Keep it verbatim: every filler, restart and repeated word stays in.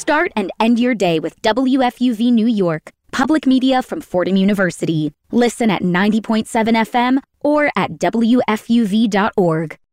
Start and end your day with W F U V New York, public media from Fordham University. Listen at ninety point seven F M or at W F U V dot org.